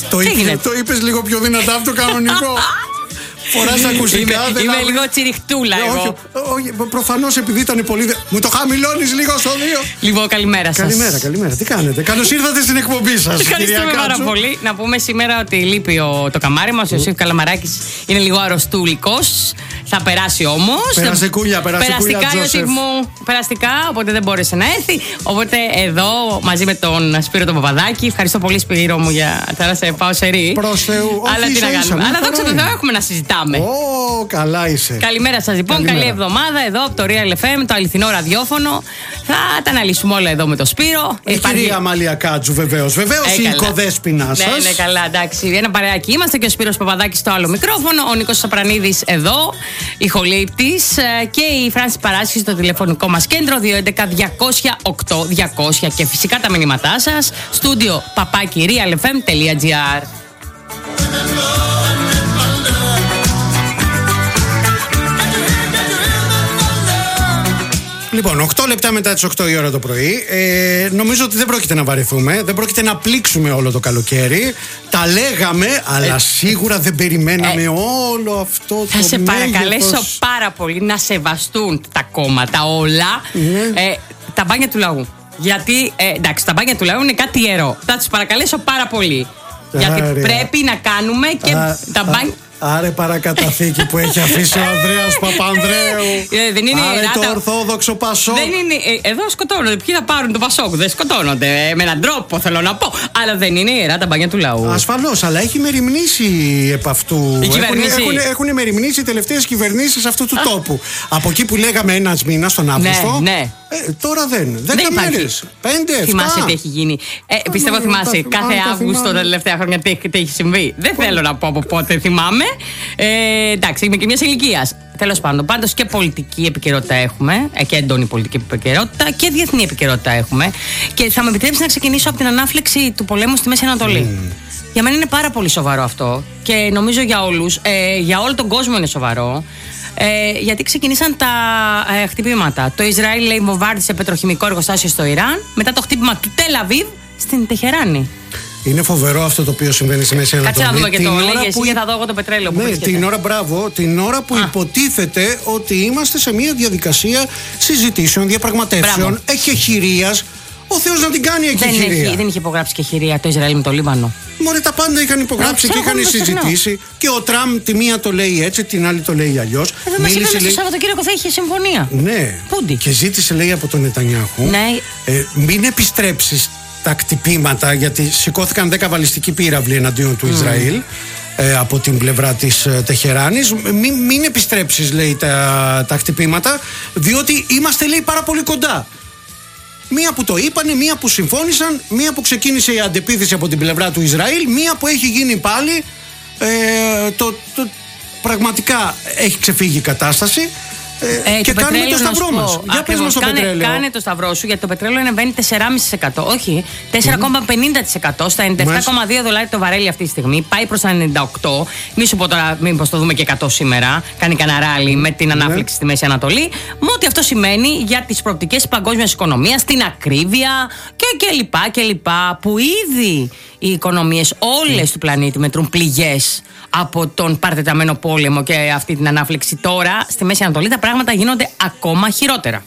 Το είπες λίγο πιο δυνατά από το κανονικό. Φοράς ακουστικά. Είμαι λίγο τσιριχτούλα εγώ. Όχι, προφανώς επειδή ήταν πολύ. Μου το χαμηλώνεις λίγο στο 2. Λοιπόν, καλημέρα σας. Καλημέρα. Τι κάνετε? Καλώς ήρθατε στην εκπομπή σας. Ευχαριστούμε πάρα πολύ. Να πούμε σήμερα ότι λείπει το καμάρι μας. Ο Ιωσήφ Καλαμαράκης είναι λίγο αρρωστούλικος. Θα περάσει όμως. Πέρασε κούλια, Ιωσήφ μου. Περαστικά, οπότε δεν μπόρεσε να έρθει. Οπότε εδώ μαζί με τον Σπύρο τον Παπαδάκη. Ευχαριστώ πολύ, Σπύρο μου, για τώρα σε πάω σε ρί. Προς Θεού. Αλλά τι να κάνουμε. Αλλά δόξα τω Θεώ έχουμε να συζητάμε. Καλά είσαι. Καλημέρα σας λοιπόν. Καλή εβδομάδα εδώ από το Real FM, το αληθινό ραδιόφωνο. Θα τα αναλύσουμε όλα εδώ με το Σπύρο. Η κυρία Αμάλια Κάτζου, βεβαίως. Η οικοδέσποινά σας. Ναι, καλά, εντάξει. Ένα παρεάκι είμαστε και ο Σπύρος Παπαδάκης στο άλλο μικρόφωνο. Ο Νίκος Σαπρανίδης εδώ, ηχολήπτης. Και η Φράνση Παράσχη στο τηλεφωνικό μας κέντρο 211-200-8200. Και φυσικά τα μηνύματά σας. Στούντιο παπάκι realfm.gr. Λοιπόν, 8 λεπτά μετά τις 8 η ώρα το πρωί. Νομίζω ότι δεν πρόκειται να βαρεθούμε. Δεν πρόκειται να πλήξουμε όλο το καλοκαίρι. Τα λέγαμε, αλλά σίγουρα δεν περιμέναμε όλο αυτό το Θα σε παρακαλέσω πάρα πολύ να σεβαστούν τα κόμματα όλα τα μπάνια του λαού. Γιατί, εντάξει, τα μπάνια του λαού είναι κάτι ιερό. Θα τους παρακαλέσω πάρα πολύ. Γιατί πρέπει να κάνουμε και τα μπάνια. Άρε παρακαταθήκη που έχει αφήσει ο Ανδρέας Παπανδρέου. Δεν είναι Άρε το ορθόδοξο Πασόκ. Δεν είναι, εδώ σκοτώνονται. Ποιοι θα πάρουν το Πασόκ? Δεν σκοτώνονται. Με έναν τρόπο θέλω να πω. Αλλά δεν είναι ιερά τα μπάνια του λαού. Ασφαλώς, αλλά έχει μεριμνήσει επ' αυτού. Έχουν μεριμνήσει οι τελευταίες κυβερνήσεις αυτού του τόπου. Από εκεί που λέγαμε ένας μήνας τον Αύγουστο. Ναι. Τώρα δεν. 10 μέρες. 5, 7. Θυμάσαι τι έχει γίνει? Πιστεύω θυμάσαι κάθε Αύγουστο τα τελευταία χρόνια τι έχει συμβεί. Δεν θέλω να πω από πότε θυμάμαι. Εντάξει, είμαι και μια ηλικία. Τέλος πάντων, πάντως και πολιτική επικαιρότητα έχουμε, και έντονη πολιτική επικαιρότητα και διεθνή επικαιρότητα έχουμε. Και θα με επιτρέψει να ξεκινήσω από την ανάφλεξη του πολέμου στη Μέση Ανατολή. Για μένα είναι πάρα πολύ σοβαρό αυτό και νομίζω για όλους, για όλο τον κόσμο είναι σοβαρό. Γιατί ξεκινήσαν τα χτυπήματα. Το Ισραήλ, λέει, βομβάρδισε πετροχημικό εργοστάσιο στο Ιράν μετά το χτύπημα του Τελ Αβίβ στην Τεχεράνη. Είναι φοβερό αυτό το οποίο συμβαίνει στη Μέση Ανατολή. Κάτσε να δούμε και το λέγες που θα δω εγώ το πετρέλαιο που βρίσκεται. Την ώρα που υποτίθεται ότι είμαστε σε μια διαδικασία συζητήσεων, διαπραγματεύσεων, εκεχηρίας. Ο Θεός να την κάνει εκεχηρία. Δεν είχε υπογράψει εκεχηρία το Ισραήλ με το Λίβανο. Μωρέ, τα πάντα είχαν υπογράψει και είχαν συζητήσει. Και ο Τραμπ τη μία το λέει έτσι, την άλλη το λέει αλλιώς. Εδώ μας είπαμε στο Σαββατοκύριακο θα είχε συμφωνία. Ναι. Πούντι. Και ζήτησε, λέει, από τον Νετανιάχου μην επιστρέψεις τα κτυπήματα, γιατί σηκώθηκαν 10 βαλιστικοί πύραυλοι εναντίον του Ισραήλ από την πλευρά της Τεχεράνης. Μην επιστρέψεις, λέει, τα χτυπήματα, διότι είμαστε, λέει, πάρα πολύ κοντά. Μία που το είπανε, μία που συμφώνησαν, μία που ξεκίνησε η αντεπίθεση από την πλευρά του Ισραήλ, μία που έχει γίνει πάλι. Πραγματικά έχει ξεφύγει η κατάσταση. Και κάνουμε το σταυρό μας. Για πες μας το πετρέλαιο. Κάνε το σταυρό σου, γιατί το πετρέλαιο ανεβαίνει 4,5%. Όχι, 4,50% στα 97,2 δολάρια το βαρέλι αυτή τη στιγμή. Πάει προς τα 98. Μη σου πω τώρα, μήπως το δούμε και 100 σήμερα. Κάνει κανένα ράλι με την ανάφλεξη στη Μέση Ανατολή. Με ό,τι αυτό σημαίνει για τις προοπτικές της παγκόσμιας οικονομίας, την ακρίβεια και λοιπά. Που ήδη οι οικονομίες όλες του πλανήτη μετρούν πληγές από τον παρατεταμένο πόλεμο και αυτή την ανάφλεξη. Τώρα στη Μέση Ανατολή τα πράγματα γίνονται ακόμα χειρότερα.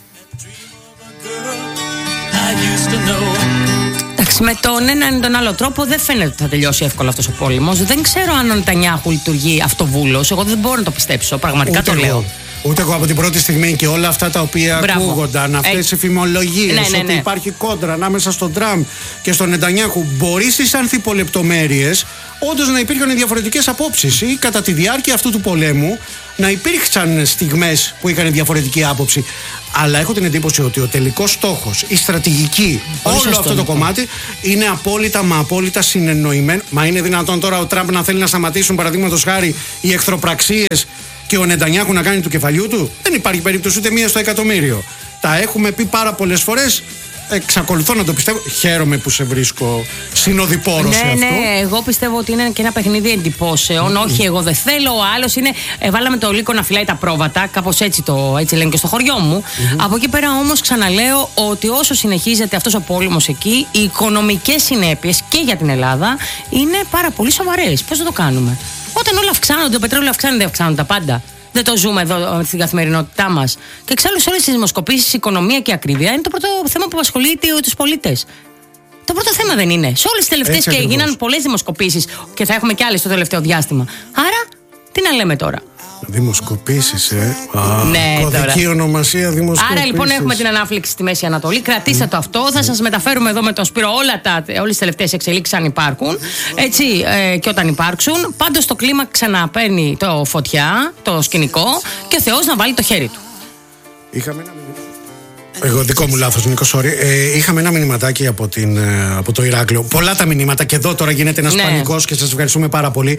Εντάξει, με τον έναν ή τον άλλο τρόπο δεν φαίνεται ότι θα τελειώσει εύκολα αυτός ο πόλεμος. Δεν ξέρω αν ο Νετανιάχου λειτουργεί αυτοβούλος. Εγώ δεν μπορώ να το πιστέψω. Πραγματικά ούτε το λέω. Ούτε εγώ από την πρώτη στιγμή και όλα αυτά τα οποία ακούγονταν, αυτές οι φημολογίες, ότι υπάρχει κόντρα ανάμεσα στον Τραμπ και στον Νετανιάχου, μπορεί στις ανθιπολεπτομέρειες όντως να υπήρχαν διαφορετικές απόψεις ή κατά τη διάρκεια αυτού του πολέμου να υπήρξαν στιγμές που είχαν διαφορετική άποψη. Αλλά έχω την εντύπωση ότι ο τελικός στόχος, η στρατηγική, όλο αυτό το κομμάτι είναι απόλυτα συνεννοημένο. Μα είναι δυνατόν τώρα ο Τραμπ να θέλει να σταματήσουν, παραδείγματος χάρη, οι εχθροπραξίες και ο Νετανιάχου να κάνει του κεφαλιού του? Δεν υπάρχει περίπτωση ούτε μία στο εκατομμύριο. Τα έχουμε πει πάρα πολλές φορές. εξακολουθώ να το πιστεύω. Χαίρομαι που σε βρίσκω συνοδοιπόρο σε αυτό. Ναι, εγώ πιστεύω ότι είναι και ένα παιχνίδι εντυπώσεων. Όχι, εγώ δεν θέλω. Ο άλλος είναι. Βάλαμε το λύκο να φυλάει τα πρόβατα. Κάπως έτσι λένε και στο χωριό μου. Από εκεί πέρα όμως ξαναλέω ότι όσο συνεχίζεται αυτός ο πόλεμος εκεί, οι οικονομικές συνέπειες και για την Ελλάδα είναι πάρα πολύ σοβαρές. Πώς θα το κάνουμε? Όταν όλα αυξάνονται, το πετρέλαιο αυξάνεται, δεν αυξάνονται τα πάντα. Δεν το ζούμε εδώ στην καθημερινότητά μας. Και εξάλλου σε όλες τις δημοσκοπήσεις, η οικονομία και η ακρίβεια είναι το πρώτο θέμα που απασχολεί τους πολίτες. Το πρώτο θέμα δεν είναι? Σε όλες τις τελευταίες και γίνανε πολλές δημοσκοπήσεις και θα έχουμε κι άλλες στο τελευταίο διάστημα. Άρα, τι να λέμε τώρα? Δημοσκοπήσεις, Ναι, κωδική ονομασία δημοσκοπήσεις. Άρα λοιπόν έχουμε την ανάφλεξη στη Μέση Ανατολή. Κρατήστε το αυτό. Θα σας μεταφέρουμε εδώ με τον Σπύρο όλες τις τελευταίες εξελίξεις αν υπάρχουν. Έτσι, και όταν υπάρξουν. Πάντως το κλίμα ξαναπαίρνει το φωτιά, το σκηνικό, και ο Θεός να βάλει το χέρι του. Είχαμε ένα Εγώ, δικό μου λάθος, Νίκο, sorry. Είχαμε ένα μηνυματάκι από το Ηράκλειο. Πολλά τα μηνύματα και εδώ τώρα γίνεται ένας πανικός και σας ευχαριστούμε πάρα πολύ.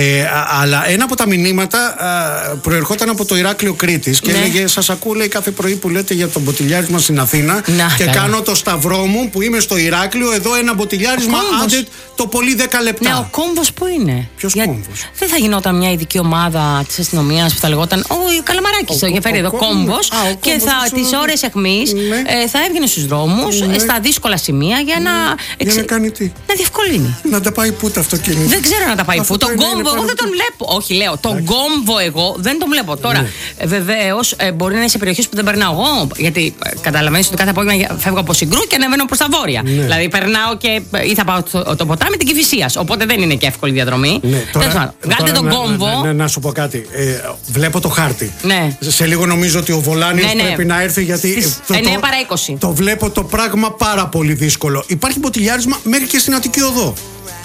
Αλλά ένα από τα μηνύματα προερχόταν από το Ηράκλειο Κρήτης και έλεγε: σας ακούω, λέει, κάθε πρωί που λέτε για το μποτιλιάρισμα στην Αθήνα και κάνω το σταυρό μου που είμαι στο Ηράκλειο. Εδώ ένα μποτιλιάρισμα, άντε το πολύ 10 λεπτά. Ναι, ο κόμβος που είναι? Ποιος κόμβος? Δεν θα γινόταν μια ειδική ομάδα της αστυνομίας που θα λεγόταν ο Καλαμαράκης, το γεφέρι εδώ κόμβος, και τις ώρες αιχμής θα έβγαινε στους δρόμους, στα δύσκολα σημεία για να. Για να κάνει τι? Να διευκολύνει. Να τα πάει πού το αυτοκίνητο? Δεν ξέρω να τα πάει πού. Τον κόμβο εγώ δεν τον βλέπω. Όχι, λέω. Τον κόμβο εγώ δεν τον βλέπω. Τώρα, βεβαίως, μπορεί να είναι σε περιοχές που δεν περνάω εγώ. Γιατί καταλαβαίνεις ότι κάθε απόγευμα φεύγω από Συγκρού και ανεβαίνω προς τα βόρεια. Δηλαδή, περνάω και ή θα πάω το ποτάμι την Κηφισίας. Οπότε δεν είναι και εύκολη διαδρομή. Βγάλτε τον κόμβο. Να σου πω κάτι. Βλέπω το χάρτη. Σε λίγο νομίζω ότι ο Βολάνιος πρέπει να έρθει γιατί. 9 παρά 20. Το βλέπω το πράγμα πάρα πολύ δύσκολο. Υπάρχει μποτιλιάρισμα μέχρι και στην Αττική Οδό.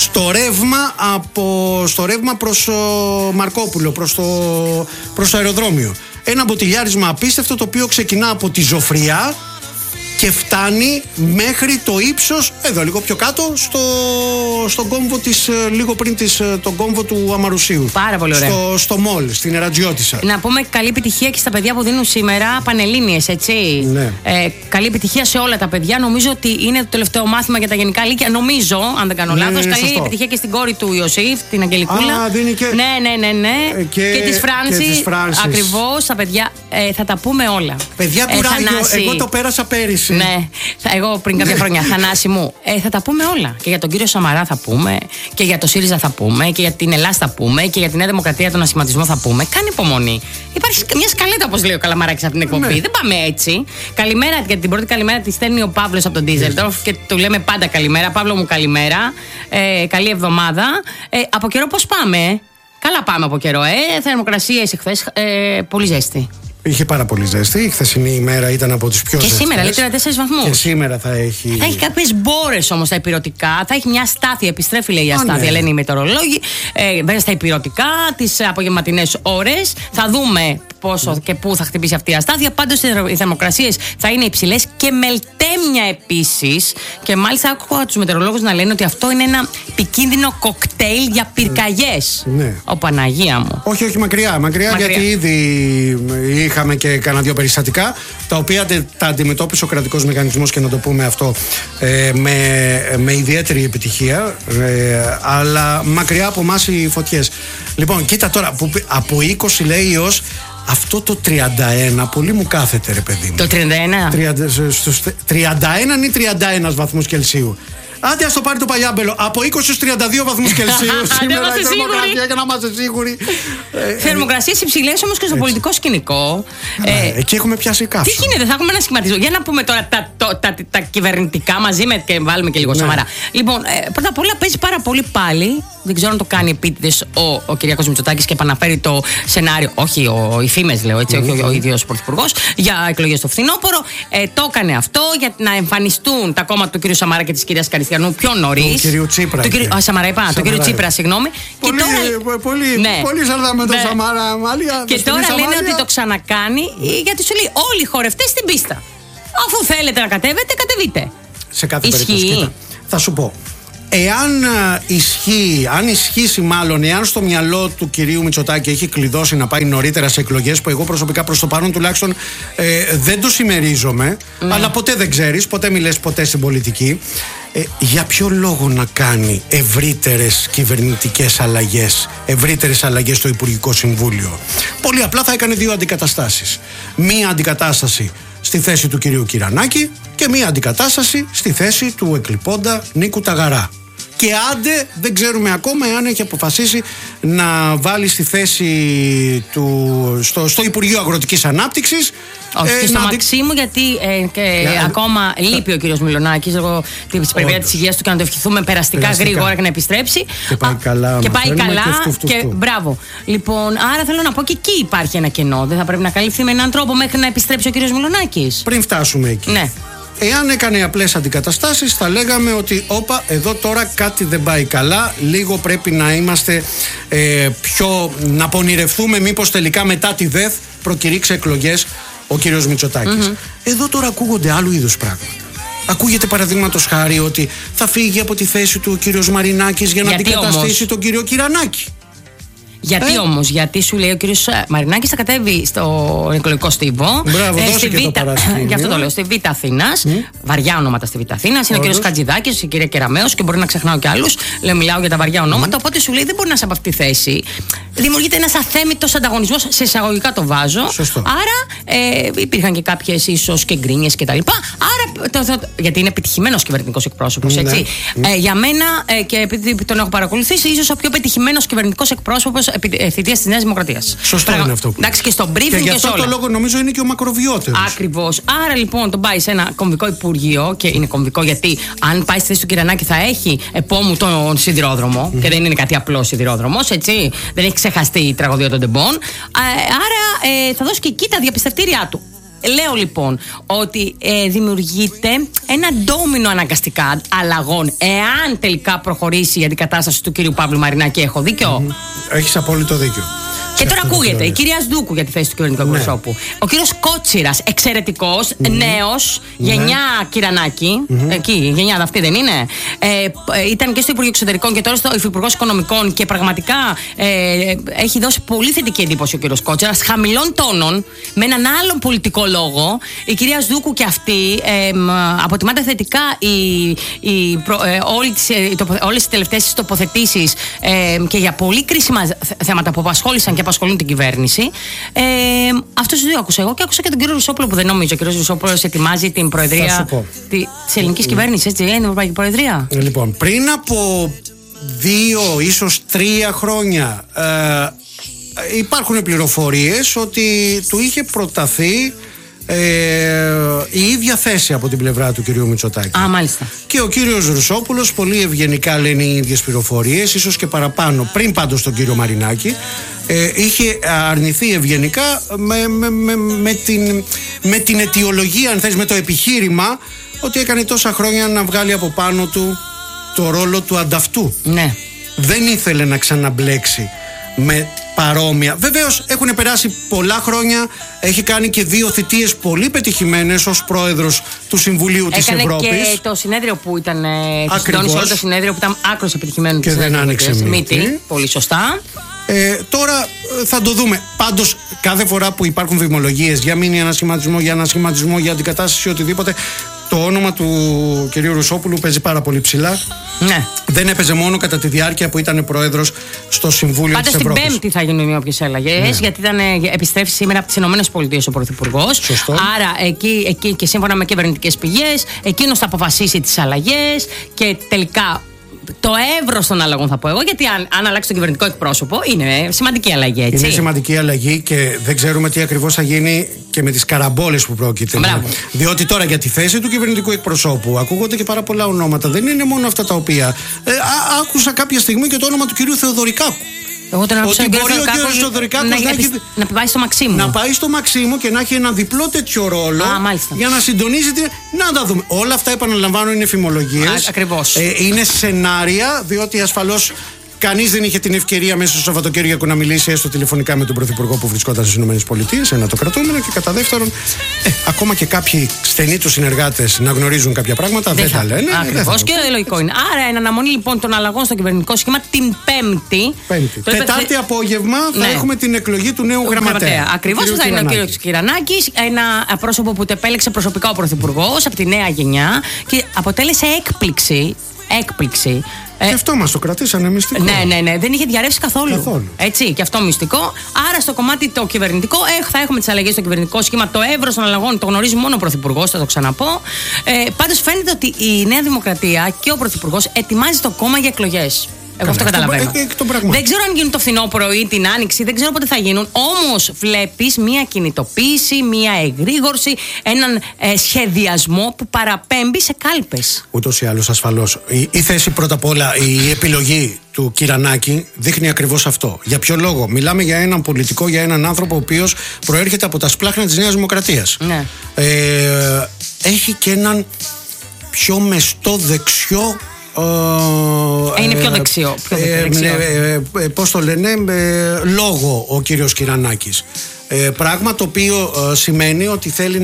Στο ρεύμα προς Μαρκόπουλο, προς το αεροδρόμιο. Ένα μποτιλιάρισμα απίστευτο, το οποίο ξεκινά από τη Ζωφριά και φτάνει μέχρι το ύψος, εδώ λίγο πιο κάτω, στον κόμβο της, λίγο πριν τον κόμβο του Αμαρουσίου. Πάρα πολύ ωραία. Στο μολ, στην Ερατζιώτισσα. Να πούμε καλή επιτυχία και στα παιδιά που δίνουν σήμερα Πανελλήνιες, έτσι. Ναι. Καλή επιτυχία σε όλα τα παιδιά. Νομίζω ότι είναι το τελευταίο μάθημα για τα γενικά λύκεια. Νομίζω, αν δεν κάνω λάθος. Καλή επιτυχία και στην κόρη του Ιωσήφ, την Αγγελικούλα. Δίνει και. Ναι. Και της Φράνση. Ακριβώς, τα παιδιά. Θα τα πούμε όλα. Παιδιά του Ράγιο, εγώ το πέρασα πέρυσι. Ναι, εγώ πριν κάποια χρόνια. Θανάση μου, θα τα πούμε όλα. Και για τον κύριο Σαμαρά θα πούμε, και για το ΣΥΡΙΖΑ θα πούμε, και για την Ελλάδα θα πούμε, και για τη Νέα Δημοκρατία, τον ασχηματισμό θα πούμε. Κάνε υπομονή. Υπάρχει μια σκαλέτα, όπως λέει ο Καλαμαράκης, από την εκπομπή. Ναι. Δεν πάμε έτσι. Καλημέρα, γιατί την πρώτη καλημέρα τη στέλνει ο Παύλος από τον Ντίζελντορφ και του λέμε πάντα καλημέρα. Παύλο μου, καλημέρα. Καλή εβδομάδα. Από καιρό πώς πάμε? Καλά πάμε από καιρό. Θερμοκρασίες εχθές, πολύ ζέστη. Είχε πάρα πολύ ζέστη. Η χθεσινή ημέρα ήταν από τις πιο ζεστές. Και σήμερα λέει 34 βαθμούς. Και σήμερα θα έχει. Θα έχει κάποιες μπόρες όμως στα υπηρετικά. Θα έχει μια αστάθεια. Επιστρέφει, λέει, η αστάθεια, λένε οι μετεωρολόγοι. Βέβαια στα υπηρετικά, τις απογευματινές ώρες. Θα δούμε πόσο και πού θα χτυπήσει αυτή η αστάθεια. Πάντως οι θερμοκρασίες θα είναι υψηλές και μελτέμια επίσης. Και μάλιστα άκουγα τους μετεωρολόγους να λένε ότι αυτό είναι ένα επικίνδυνο κοκτέιλ για πυρκαγιές. Ναι. Ο Παναγία μου. Όχι, μακριά, γιατί ήδη είχαμε και κανένα δύο περιστατικά, τα οποία τα αντιμετώπισε ο κρατικός μηχανισμός, και να το πούμε αυτό, με ιδιαίτερη επιτυχία, αλλά μακριά από εμάς οι φωτιές. Λοιπόν, κοίτα τώρα, από 20 λέει ως αυτό το 31, πολύ μου κάθεται, ρε παιδί μου. Το 31? 31 ή 31 βαθμούς Κελσίου. Άντε, ας το πάρει το Παλιάμπελο. Από 20 στους 32 βαθμούς Κελσίου σήμερα η θερμοκρασία, για να είμαστε σίγουροι. Θερμοκρασίες υψηλές όμως και στο πολιτικό σκηνικό. Εκεί έχουμε πιάσει καύσωνα. Τι γίνεται, θα έχουμε ένα σχηματισμό. Για να πούμε τώρα τα κυβερνητικά μαζί με και βάλουμε και λίγο Σαμαρά. Λοιπόν, πρώτα απ' όλα παίζει πάρα πολύ πάλι. Δεν ξέρω αν το κάνει επίτηδες ο Κυριάκος Μητσοτάκης και επαναφέρει το σενάριο. Όχι, οι φήμες λέω έτσι, όχι ο ίδιος πρωθυπουργός, για εκλογές στο φθινόπωρο. Το έκανε αυτό για να εμφανιστούν τα κόμματα του κ. Σαμαρά και της κυρίας Καριστιανού πιο νωρίς. Του κ. Τσίπρα. Σαμαρά είπα, του κ. Τσίπρα, συγγνώμη. Πολύ σαρδά με τον Σαμαρά. Και τώρα λένε ότι το ξανακάνει γιατί σου λέει όλοι οι χορευτές στην πίστα. Αφού θέλετε να κατέβετε, κατεβείτε. Σε κάθε περίπτωση. Θα σου πω. αν ισχύσει μάλλον, εάν στο μυαλό του κυρίου Μητσοτάκη έχει κλειδώσει να πάει νωρίτερα σε εκλογές, που εγώ προσωπικά προς το παρόν τουλάχιστον δεν το συμμερίζομαι, αλλά ποτέ δεν ξέρεις, ποτέ μιλες ποτέ στην πολιτική. Για ποιο λόγο να κάνει ευρύτερες κυβερνητικές αλλαγές, ευρύτερες αλλαγές στο Υπουργικό Συμβούλιο? Πολύ απλά θα έκανε 2 αντικαταστάσεις. Μία αντικατάσταση στη θέση του κυρίου Κυρανάκη και μία αντικατάσταση στη θέση του εκλειπώντα Νίκου Ταγαρά. Και άντε δεν ξέρουμε ακόμα εάν έχει αποφασίσει να βάλει στη θέση του στο Υπουργείο Αγροτικής Ανάπτυξης. Όχι, στο Μαξίμου, γιατί ακόμα λείπει ο κύριος Μιλονάκης λόγω της περιπέτειας της υγείας του, και να το ευχηθούμε περαστικά γρήγορα και να επιστρέψει. Και πάει καλά. Και μπράβο. Λοιπόν, άρα θέλω να πω και εκεί υπάρχει ένα κενό. Δεν θα πρέπει να καλυφθεί με έναν τρόπο μέχρι να επιστρέψει ο κύριος Μιλονάκης? Πριν φτάσουμε εκεί. Ναι. Εάν έκανε απλές αντικαταστάσεις, θα λέγαμε ότι όπα, εδώ τώρα κάτι δεν πάει καλά, λίγο πρέπει να είμαστε να πονηρευτούμε μήπως τελικά μετά τη ΔΕΘ προκηρύξει εκλογές ο κύριος Μητσοτάκης. Εδώ τώρα ακούγονται άλλου είδους πράγματα. Ακούγεται παραδείγματος χάρη ότι θα φύγει από τη θέση του ο κύριος Μαρινάκης για να αντικαταστήσει τον κύριο Κυρανάκη. Γιατί όμως, γιατί σου λέει ο κύριος Μαρινάκης θα κατέβει στο εκλογικό στίβο. Μπράβο, δώσε και το παρασκήνιο. Γι' αυτό το λέω, στη Β' Αθήνας. Βαριά ονόματα στη Β' Αθήνας. Είναι ο κύριος Χατζηδάκης, η κυρία Κεραμέως, και μπορεί να ξεχνάω κι άλλους. Μιλάω για τα βαριά ονόματα. Οπότε σου λέει δεν μπορεί να είσαι από αυτή τη θέση. Δημιουργείται ένας αθέμητος ανταγωνισμός, σε εισαγωγικά το βάζω. Σωστό. Άρα υπήρχαν και κάποιες ίσως και γκρίνιες κτλ. Άρα, γιατί είναι επιτυχημένος κυβερνητικός εκπρόσωπος, έτσι. Για μένα, και επειδή τον έχω παρακολουθήσει, ίσως ο πιο πετυχημένος κυβερνητικός εκπρόσωπος θητείας της Νέας Δημοκρατίας. Σωστό είναι αυτό. Εντάξει, και στο briefing και και αυτό σε όλα. το λόγο νομίζω είναι και ο μακροβιότερος. Ακριβώς. Άρα λοιπόν τον πάει σε ένα κομβικό υπουργείο, και είναι κομβικό γιατί αν πάει στη θέση του Κυρανάκη θα έχει επόμου τον σιδηρόδρομο, και δεν είναι κάτι απλό σιδηρόδρομος, έτσι. Δεν έχει ξεχαστεί η τραγωδία των τεμπών. Άρα θα δώσει και εκεί τα διαπιστευτήριά του. Λέω λοιπόν ότι δημιουργείται ένα ντόμινο αναγκαστικά αλλαγών εάν τελικά προχωρήσει η αντικατάσταση του κύριου Παύλου Μαρινάκη. Έχω δίκιο? Έχεις απόλυτο δίκιο. Και τώρα ακούγεται η κυρία Σδούκου για τη θέση του κυβερνητικού εκπροσώπου. Ο κύριος Κότσιρας, εξαιρετικός, νέος, γενιά Κυρανάκη. Εκεί, η γενιά αυτή δεν είναι? Ήταν και στο Υπουργείο Εξωτερικών και τώρα στο Υφυπουργός Οικονομικών, και πραγματικά έχει δώσει πολύ θετική εντύπωση ο κύριος Κότσιρας, χαμηλών τόνων, με έναν άλλον πολιτικό λόγο. Η κυρία Σδούκου και αυτή αποτιμάται θετικά όλες οι τελευταίες τοποθετήσεις και για πολύ κρίσιμα θέματα που απασχόλησαν και απασχολούν την κυβέρνηση. Αυτούς τους δύο άκουσα εγώ, και άκουσα και τον κύριο Ρουσόπουλο, που δεν νομίζω. Ο κύριος Ρουσόπουλος ετοιμάζει την προεδρία της ελληνικής κυβέρνησης, έτσι, την Ευρωπαϊκή Προεδρία. Λοιπόν, πριν από 2 ίσως 3 χρόνια υπάρχουν πληροφορίες ότι του είχε προταθεί η ίδια θέση από την πλευρά του κυρίου Μητσοτάκη. Μάλιστα. Και ο κύριος Ρουσόπουλος, πολύ ευγενικά λένε οι ίδιες πληροφορίες, ίσως και παραπάνω, πριν πάντως τον κύριο Μαρινάκη, είχε αρνηθεί ευγενικά με την αιτιολογία, αν θες, με το επιχείρημα ότι έκανε τόσα χρόνια να βγάλει από πάνω του το ρόλο του ανταυτού. Ναι. Δεν ήθελε να ξαναμπλέξει με παρόμοια. Βεβαίως έχουν περάσει πολλά χρόνια. Έχει κάνει και 2 θητείες πολύ πετυχημένες ως πρόεδρος του Συμβουλίου της Ευρώπης. Έκανε και το συνέδριο που ήταν. Συντόνισε όλο το συνέδριο που ήταν άκρως επιτυχημένο. Και δεν άνοιξε μύτη. Πολύ σωστά. Τώρα θα το δούμε. Πάντως, κάθε φορά που υπάρχουν φημολογίες για μήνυ ανασχηματισμό, για ανασχηματισμό, για αντικατάσταση, οτιδήποτε, το όνομα του κυρίου Ρουσόπουλου παίζει πάρα πολύ ψηλά. Ναι. Δεν έπαιζε μόνο κατά τη διάρκεια που ήταν πρόεδρος στο Συμβούλιο της Ευρώπης. Πάντως την Πέμπτη θα γίνουν οι όποιες αλλαγές, γιατί επιστρέφει σήμερα από τις ΗΠΑ ο Πρωθυπουργός. Σωστό. Άρα εκεί και σύμφωνα με κυβερνητικές πηγές, εκείνος θα αποφασίσει τις αλλαγές και τελικά. Το εύρος των αλλαγών θα πω εγώ, γιατί αν αλλάξει τον κυβερνητικό εκπρόσωπο είναι σημαντική αλλαγή, έτσι. Είναι σημαντική αλλαγή και δεν ξέρουμε τι ακριβώς θα γίνει και με τις καραμπόλες που πρόκειται. Διότι τώρα για τη θέση του κυβερνητικού εκπροσώπου ακούγονται και πάρα πολλά ονόματα. Δεν είναι μόνο αυτά τα οποία. Άκουσα κάποια στιγμή και το όνομα του κυρίου Θεοδωρικάκου. Εγώ τον άκουσα ότι μπορεί ο κύριος Θεοδωρικάκος να πάει στο Μαξίμου. Να πάει στο Μαξίμου και να έχει ένα διπλό τέτοιο ρόλο για να συντονίζει την. Να τα δούμε. Όλα αυτά, επαναλαμβάνω, είναι φημολογίες. Ακριβώς. Είναι σενάρια, διότι ασφαλώς Κανείς δεν είχε την ευκαιρία μέσα στο Σαββατοκύριακο να μιλήσει έστω τηλεφωνικά με τον Πρωθυπουργό που βρισκόταν στις ΗΠΑ, ένα το κρατούμενο. Και κατά δεύτερον, ακόμα και κάποιοι στενοί του συνεργάτες να γνωρίζουν κάποια πράγματα δεν τα λένε. Ακριβώς, και λογικό είναι. Άρα, εν αναμονή λοιπόν των αλλαγών στο κυβερνητικό σχήμα, την Πέμπτη. Τετάρτη απόγευμα θα έχουμε την εκλογή του νέου γραμματέα. Ακριβώς, θα είναι ο κύριος Κυρανάκης, ένα πρόσωπο που το επέλεξε προσωπικά ο Πρωθυπουργός από τη νέα γενιά και αποτέλεσε έκπληξη. Και αυτό μας το κρατήσανε μυστικό. Ναι, δεν είχε διαρρεύσει καθόλου. Έτσι, και αυτό μυστικό. Άρα στο κομμάτι το κυβερνητικό θα έχουμε τις αλλαγές στο κυβερνητικό σχήμα. Το εύρος των αλλαγών το γνωρίζει μόνο ο Πρωθυπουργός, θα το ξαναπώ. Πάντως φαίνεται ότι η Νέα Δημοκρατία και ο Πρωθυπουργός ετοιμάζει το κόμμα για εκλογές. Εγώ αυτό καταλαβαίνω. Δεν ξέρω αν γίνουν το φθινόπωρο ή την άνοιξη, δεν ξέρω πότε θα γίνουν. Όμως βλέπεις μια κινητοποίηση, μια εγρήγορση, έναν σχεδιασμό που παραπέμπει σε κάλπες. Ούτως ή άλλως, ασφαλώς. Η θέση πρώτα απ' όλα, η επιλογή του Κυρανάκη δείχνει ακριβώς αυτό. Για ποιο λόγο? Μιλάμε για έναν πολιτικό, για έναν άνθρωπο ο οποίος προέρχεται από τα σπλάχνα της Νέας Δημοκρατίας. Ναι. Έχει και έναν πιο μεστό δεξιό. Είναι πιο δεξιό. Πώς το λένε, λόγο ο κύριος Κυρανάκης. Πράγμα το οποίο σημαίνει ότι θέλει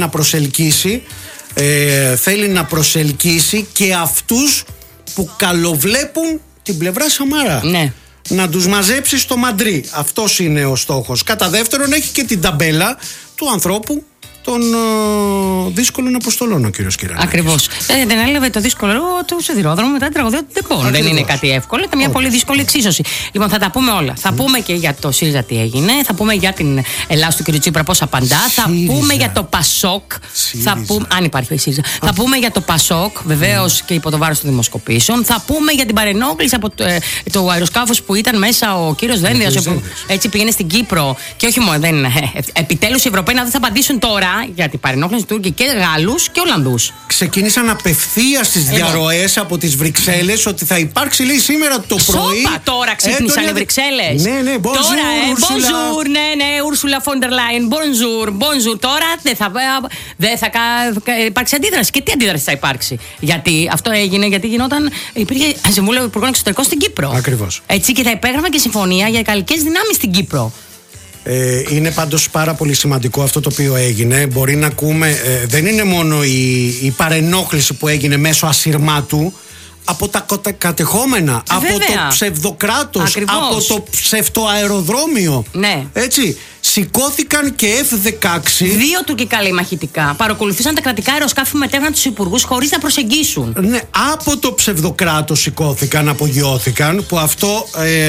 να προσελκύσει και αυτούς που καλοβλέπουν την πλευρά Σαμαρά. Ναι. Να τους μαζέψει στο Μαντρί. Αυτός είναι ο στόχος. Κατά δεύτερον, έχει και την ταμπέλα του ανθρώπου των δύσκολων αποστολών ο κύριος Κυρανάκης. Ακριβώς. Δεν έλαβε το δύσκολο του σιδηρόδρομου μετά την τραγωδία του Ντεπών. Δεν είναι κάτι εύκολο, ήταν μια πολύ δύσκολη εξίσωση. Λοιπόν, θα τα πούμε όλα. Θα πούμε και για το ΣΥΡΙΖΑ τι έγινε, θα πούμε για την Ελλάδα του κ. Τσίπρα πώς απαντά, θα πούμε για το ΠΑΣΟΚ. Αν υπάρχει η ΣΥΡΙΖΑ. Θα πούμε για το ΠΑΣΟΚ, βεβαίως και υπό το βάρος των δημοσκοπήσεων. Θα πούμε για την παρενόχληση από το αεροσκάφος που ήταν μέσα ο κύριος Δένδιας. Έτσι πήγαινε στην Κύπρο. Και όχι μόνο, επιτέλους οι Ευρωπαίοι να δεν θα απαντήσουν τώρα για την παρενόχληση του και Γάλλους και Ολλανδούς. Ξεκίνησαν απευθείας τις διαρροές από τις Βρυξέλλες ότι θα υπάρξει, λέει, σήμερα το πρωί. Σόπα, τώρα ξύπνησαν οι Βρυξέλλες. Ναι, bonjour, ναι, Ursula von der Leyen, bonjour. Τώρα δεν θα υπάρξει αντίδραση. Και τι αντίδραση θα υπάρξει? Γιατί αυτό έγινε, γιατί υπήρχε Συμβούλιο Υπουργών Εξωτερικών στην Κύπρο. Ακριβώς. Έτσι, και θα υπέγραφαν και συμφωνία για γαλλικές δυνάμεις στην Κύπρο. Είναι πάντως πάρα πολύ σημαντικό αυτό το οποίο έγινε. Μπορεί να ακούμε, δεν είναι μόνο η παρενόχληση που έγινε μέσω ασυρμάτου από τα κατεχόμενα, από το ψευδοκράτος, από το ψευτοαεροδρόμιο. Ναι. Έτσι, σηκώθηκαν και F-16. 2 τουρκικά, λέει, μαχητικά. Παρακολουθήσαν τα κρατικά αεροσκάφη, μετέφεραν τους υπουργούς χωρίς να προσεγγίσουν. Ναι, από το ψευδοκράτος σηκώθηκαν, απογειώθηκαν, που αυτό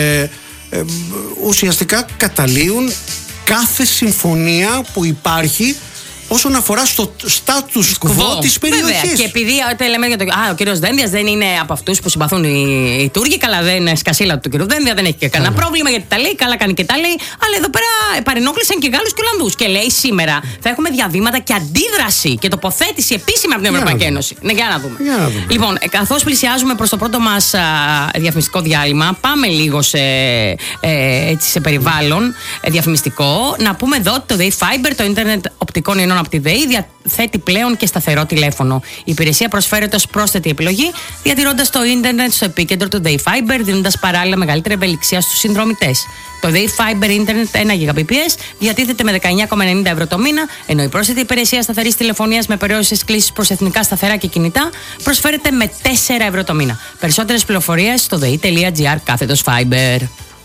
ουσιαστικά καταλύουν κάθε συμφωνία που υπάρχει όσον αφορά στο status quo της περιοχής. Βέβαια. Και επειδή λέμε για ο κύριος Δένδιας δεν είναι από αυτούς που συμπαθούν οι Τούρκοι, καλά, δεν είναι σκασίλα του κύριου Δένδια, δεν έχει και κανένα πρόβλημα γιατί τα λέει, καλά κάνει και τα λέει. Αλλά εδώ πέρα παρενόχλησαν και Γάλλους και Ολλανδούς. Και λέει σήμερα θα έχουμε διαβήματα και αντίδραση και τοποθέτηση επίσημα από την Ευρωπαϊκή Ένωση. Ναι, για να δούμε. Λοιπόν, καθώς πλησιάζουμε προς το πρώτο μας διαφημιστικό διάλειμμα, πάμε λίγο σε περιβάλλον διαφημιστικό. Να πούμε εδώ ότι το ΔΕΗ Fiber, το ίντερνετ οπτικών ινών από τη ΔΕΗ, διαθέτει πλέον και σταθερό τηλέφωνο. Η υπηρεσία προσφέρεται ως πρόσθετη επιλογή, διατηρώντας το ίντερνετ στο επίκεντρο του ΔΕΗ Fiber, δίνοντας παράλληλα μεγαλύτερη ευελιξία στους συνδρομητές. Το ΔΕΗ Fiber ίντερνετ 1 Gbps διατίθεται με 19,90 ευρώ το μήνα, ενώ η πρόσθετη υπηρεσία σταθερής τηλεφωνίας με περιόριστες κλήσεις προς εθνικά σταθερά και κινητά προσφέρεται με 4 ευρώ το μήνα. Περισσότερες πληροφορίες στο dei.gr/Fiber.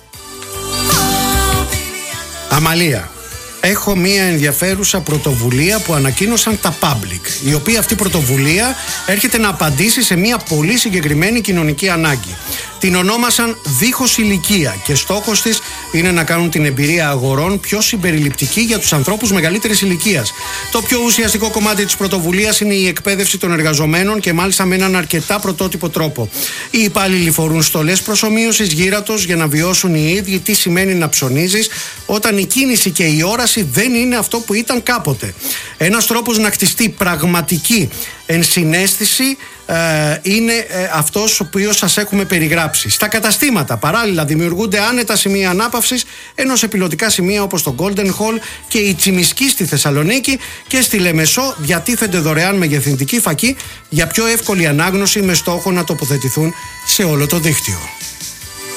Αμαλία. Έχω μία ενδιαφέρουσα πρωτοβουλία που ανακοίνωσαν τα Public, η οποία αυτή πρωτοβουλία έρχεται να απαντήσει σε μία πολύ συγκεκριμένη κοινωνική ανάγκη. Την ονόμασαν Δίχως Ηλικία και στόχος της είναι να κάνουν την εμπειρία αγορών πιο συμπεριληπτική για τους ανθρώπους μεγαλύτερης ηλικίας. Το πιο ουσιαστικό κομμάτι της πρωτοβουλίας είναι η εκπαίδευση των εργαζομένων και μάλιστα με έναν αρκετά πρωτότυπο τρόπο. Οι υπάλληλοι φορούν στολές προσομοίωσης γύρατος για να βιώσουν οι ίδιοι τι σημαίνει να ψωνίζεις όταν η κίνηση και η όραση δεν είναι αυτό που ήταν κάποτε. Ένας τρόπος να χτιστεί πραγματική ενσυναίσθηση είναι αυτός ο οποίος σας έχουμε περιγράψει. Στα καταστήματα παράλληλα δημιουργούνται άνετα σημεία ανάπαυσης, ενώ σε πιλωτικά σημεία όπως το Golden Hall και η Τσιμισκή στη Θεσσαλονίκη και στη Λεμεσό διατίθενται δωρεάν μεγεθυντικοί φακοί για πιο εύκολη ανάγνωση με στόχο να τοποθετηθούν σε όλο το δίκτυο.